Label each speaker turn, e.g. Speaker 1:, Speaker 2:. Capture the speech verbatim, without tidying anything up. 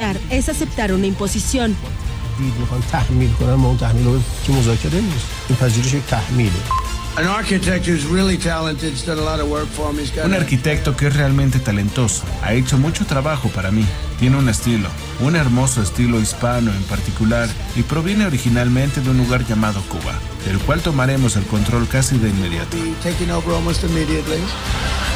Speaker 1: negociar, es aceptar una imposición.
Speaker 2: Un arquitecto que es realmente talentoso, ha hecho mucho trabajo para mí. Tiene un estilo, un hermoso estilo hispano en particular, y proviene originalmente de un lugar llamado Cuba, del cual tomaremos el control casi de inmediato.